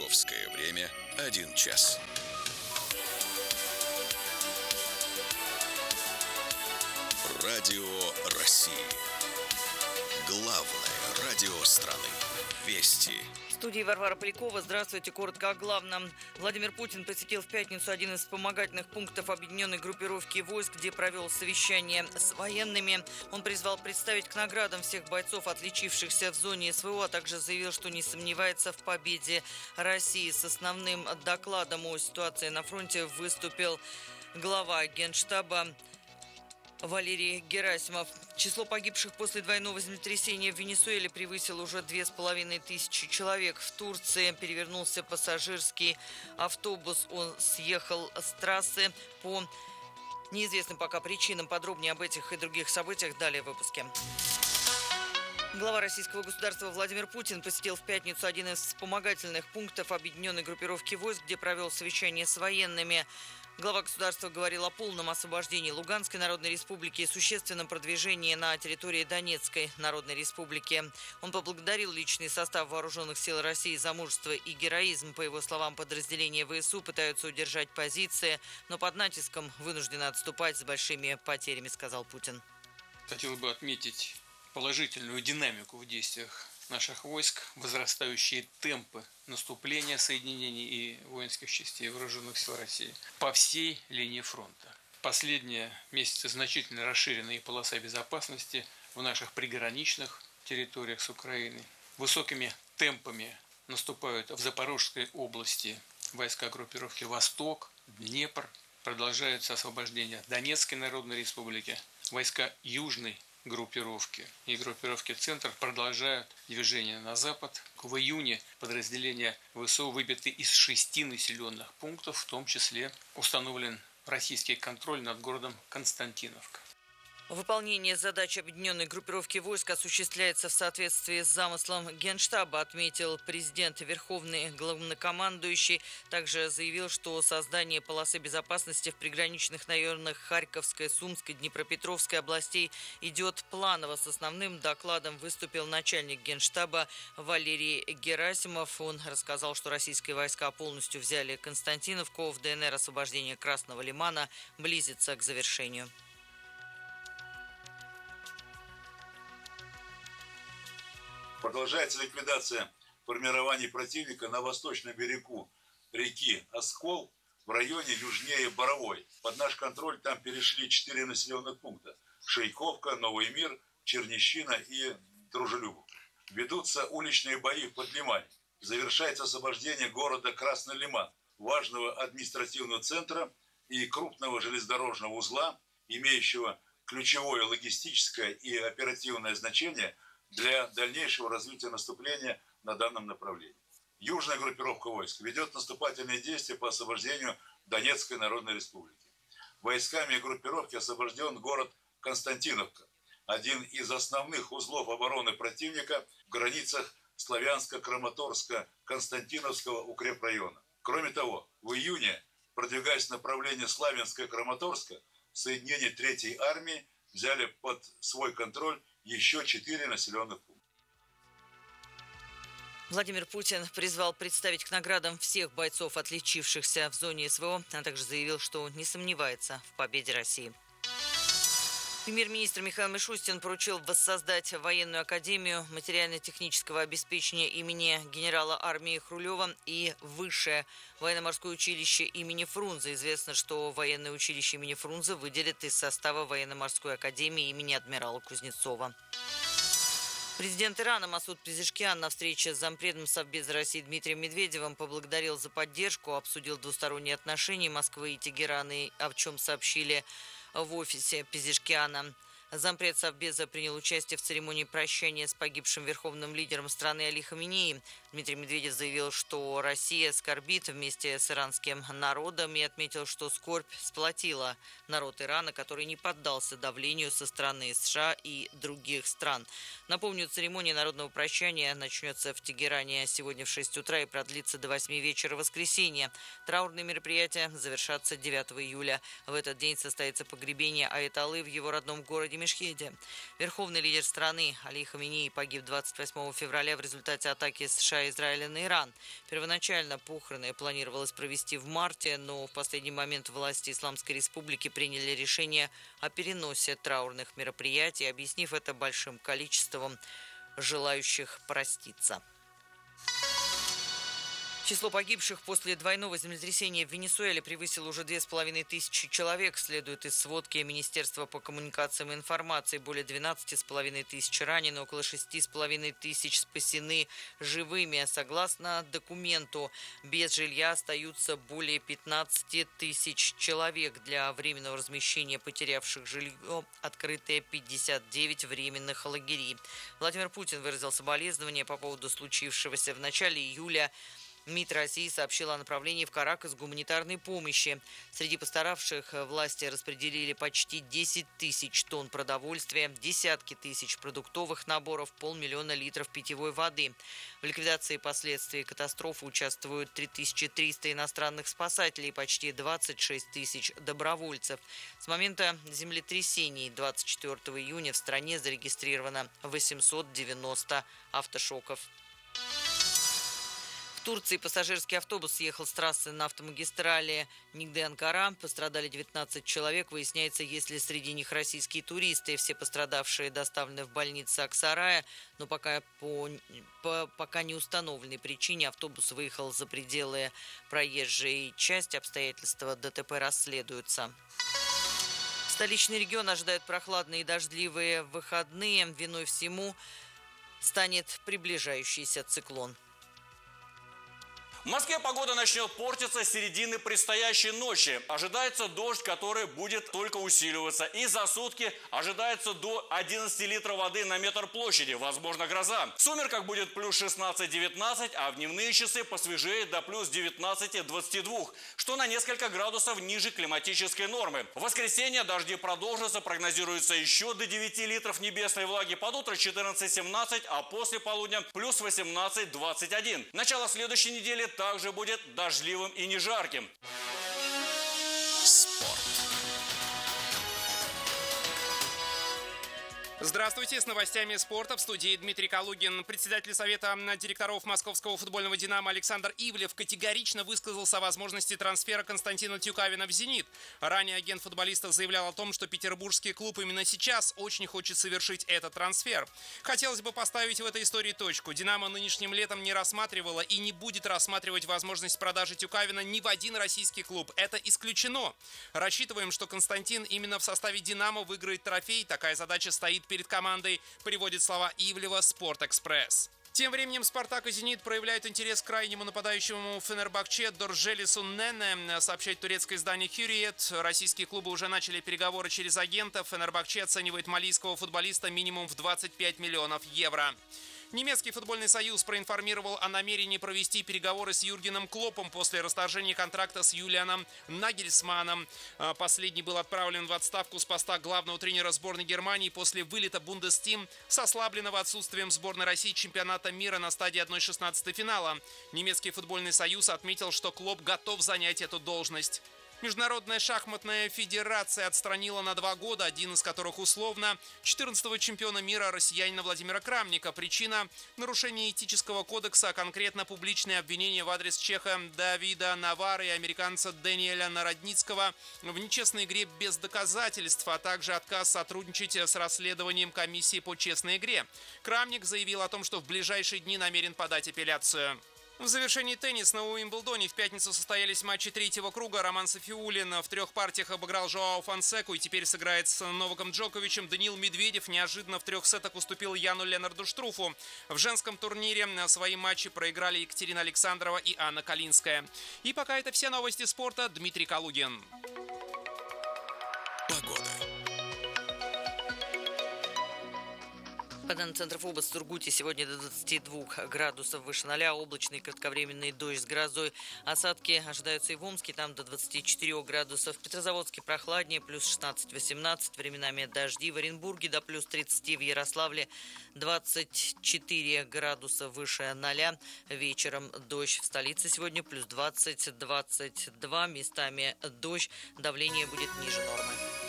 Московское время 1 час. Радио России. Главное радио страны. Вести. В студии Варвара Полякова. Здравствуйте. Коротко о главном. Владимир Путин посетил в пятницу один из вспомогательных пунктов объединенной группировки войск, где провел совещание с военными. Он призвал представить к наградам всех бойцов, отличившихся в зоне СВО, а также заявил, что не сомневается в победе России. С основным докладом о ситуации на фронте выступил глава Генштаба Валерий Герасимов. Число погибших после двойного землетрясения в Венесуэле превысило уже 2500 человек. В Турции перевернулся пассажирский автобус. Он съехал с трассы по неизвестным пока причинам. Подробнее об этих и других событиях далее в выпуске. Глава российского государства Владимир Путин посетил в пятницу один из вспомогательных пунктов объединенной группировки войск, где провел совещание с военными. Глава государства говорил о полном освобождении Луганской Народной Республики и существенном продвижении на территории Донецкой Народной Республики. Он поблагодарил личный состав вооруженных сил России за мужество и героизм. По его словам, подразделения ВСУ пытаются удержать позиции, но под натиском вынуждены отступать с большими потерями, сказал Путин. Хотел бы отметить положительную динамику в действиях наших войск, возрастающие темпы наступления соединений и воинских частей вооруженных сил России по всей линии фронта. Последние месяцы значительно расширенные полоса безопасности в наших приграничных территориях с Украиной. Высокими темпами наступают в Запорожской области войска группировки «Восток», Днепр. Продолжается освобождение Донецкой Народной Республики. Войска Южной группировки и группировки «Центр» продолжают движение на запад. В июне подразделения ВСУ выбиты из 6 населенных пунктов, в том числе установлен российский контроль над городом Константиновка. Выполнение задач объединенной группировки войск осуществляется в соответствии с замыслом Генштаба, отметил президент Верховный главнокомандующий. Также заявил, что создание полосы безопасности в приграничных районах Харьковской, Сумской, Днепропетровской областей идет планово. С основным докладом выступил начальник Генштаба Валерий Герасимов. Он рассказал, что российские войска полностью взяли Константиновку. В ДНР освобождение Красного Лимана близится к завершению. Продолжается ликвидация формирований противника на восточном берегу реки Оскол в районе южнее Боровой. Под наш контроль там перешли 4 населенных пункта: Шейковка, Новый Мир, Чернищина и Дружелюбов. Ведутся уличные бои в Подлимане. Завершается освобождение города Красный Лиман, важного административного центра и крупного железнодорожного узла, имеющего ключевое логистическое и оперативное значение для дальнейшего развития наступления на данном направлении. Южная группировка войск ведет наступательные действия по освобождению Донецкой Народной Республики. Войсками группировки освобожден город Константиновка, один из основных узлов обороны противника в границах Славянско-Краматорско-Константиновского укрепрайона. Кроме того, в июне, продвигаясь в направлении Славянска-Краматорска, соединения 3-й армии взяли под свой контроль еще 4 населенных пункта. Владимир Путин призвал представить к наградам всех бойцов, отличившихся в зоне СВО, а также заявил, что не сомневается в победе России. Премьер-министр Михаил Мишустин поручил воссоздать военную академию материально-технического обеспечения имени генерала армии Хрулева и высшее военно-морское училище имени Фрунзе. Известно, что военное училище имени Фрунзе выделят из состава военно-морской академии имени адмирала Кузнецова. Президент Ирана Масуд Пезешкиан на встрече с зампредом Совбеза России Дмитрием Медведевым поблагодарил за поддержку, обсудил двусторонние отношения Москвы и Тегерана, о чем сообщили в офисе Пезешкиана. Зампред Совбеза принял участие в церемонии прощания с погибшим верховным лидером страны Али Хаменеи. Дмитрий Медведев заявил, что Россия скорбит вместе с иранским народом и отметил, что скорбь сплотила народ Ирана, который не поддался давлению со стороны США и других стран. Напомню, церемония народного прощания начнется в Тегеране сегодня в 6 утра и продлится до 8 вечера воскресенья. Траурные мероприятия завершатся 9 июля. В этот день состоится погребение аятоллы в его родном городе городе Мешхеде. Верховный лидер страны Али Хаменеи погиб 28 февраля в результате атаки США, Израиля на Иран. Первоначально похороны планировалось провести в марте, но в последний момент власти Исламской Республики приняли решение о переносе траурных мероприятий, объяснив это большим количеством желающих проститься. Число погибших после двойного землетрясения в Венесуэле превысило уже 2500 человек, следует из сводки Министерства по коммуникациям и информации. Более 12500 ранены, около 6500 спасены живыми. Согласно документу, без жилья остаются более 15 тысяч человек. Для временного размещения потерявших жилье открыты 59 временных лагерей. Владимир Путин выразил соболезнования по поводу случившегося в начале июля. МИД России сообщила о направлении в Каракас гуманитарной помощи. Среди пострадавших власти распределили почти 10 тысяч тонн продовольствия, десятки тысяч продуктовых наборов, 500 000 литров питьевой воды. В ликвидации последствий катастрофы участвуют 3300 иностранных спасателей и почти 26 тысяч добровольцев. С момента землетрясений 24 июня в стране зарегистрировано 890 автошоков. В Турции пассажирский автобус съехал с трассы на автомагистрали Нигде-Анкара. Пострадали 19 человек. Выясняется, есть ли среди них российские туристы. Все пострадавшие доставлены в больницу Аксарая, но пока по не установленной причине автобус выехал за пределы проезжей части. Обстоятельства ДТП расследуются. Столичный регион ожидает прохладные и дождливые выходные. Виной всему станет приближающийся циклон. В Москве погода начнет портиться с середины предстоящей ночи. Ожидается дождь, который будет только усиливаться. И за сутки ожидается до 11 литров воды на метр площади. Возможно, гроза. В сумерках будет плюс 16-19, а в дневные часы посвежеет до плюс 19-22, что на несколько градусов ниже климатической нормы. В воскресенье дожди продолжатся, прогнозируется еще до 9 литров небесной влаги. Под утро 14-17, а после полудня плюс 18-21. Начало следующей недели также будет дождливым и не жарким. Спорт. Здравствуйте, с новостями спорта в студии Дмитрий Калугин. Председатель Совета директоров московского футбольного «Динамо» Александр Ивлев категорично высказался о возможности трансфера Константина Тюкавина в «Зенит». Ранее агент футболиста заявлял о том, что петербургский клуб именно сейчас очень хочет совершить этот трансфер. Хотелось бы поставить в этой истории точку. «Динамо» нынешним летом не рассматривала и не будет рассматривать возможность продажи Тюкавина ни в один российский клуб. Это исключено. Рассчитываем, что Константин именно в составе «Динамо» выиграет трофей. Такая задача стоит перед командой, приводит слова Ивлева «Спортэкспресс». Тем временем «Спартак» и «Зенит» проявляют интерес к крайнему нападающему Фенербахче Доржелису Нене, сообщает турецкое издание «Хюриет». Российские клубы уже начали переговоры через агентов. Фенербахче оценивает малийского футболиста минимум в 25 миллионов евро. Немецкий футбольный союз проинформировал о намерении провести переговоры с Юргеном Клоппом после расторжения контракта с Юлианом Нагельсманном. Последний был отправлен в отставку с поста главного тренера сборной Германии после вылета Бундестим с ослабленного отсутствием сборной России чемпионата мира на стадии 1/16 финала. Немецкий футбольный союз отметил, что Клопп готов занять эту должность. Международная шахматная федерация отстранила на 2 года, один из которых условно, 14-го чемпиона мира россиянина Владимира Крамника. Причина – нарушение этического кодекса, а конкретно публичные обвинения в адрес чеха Давида Навары и американца Дэниеля Народницкого в нечестной игре без доказательств, а также отказ сотрудничать с расследованием комиссии по честной игре. Крамник заявил о том, что в ближайшие дни намерен подать апелляцию. В завершении тенниса на Уимблдоне в пятницу состоялись матчи третьего круга. Роман Сафиуллин в 3 партиях обыграл Жоао Фонсеку и теперь сыграет с Новаком Джоковичем. Даниил Медведев неожиданно в 3 сетах уступил Яну Ленарду Штруфу. В женском турнире свои матчи проиграли Екатерина Александрова и Анна Калинская. И пока это все новости спорта. Дмитрий Калугин. Погода. По данным Центра ФОБОС, в Сургуте сегодня до 22 градусов выше 0, облачный кратковременный дождь с грозой. Осадки ожидаются и в Омске, там до 24 градусов. В Петрозаводске прохладнее, плюс 16-18, временами дожди. В Оренбурге до плюс 30, в Ярославле 24 градуса выше 0. Вечером дождь. В столице сегодня плюс 20-22, местами дождь, давление будет ниже нормы.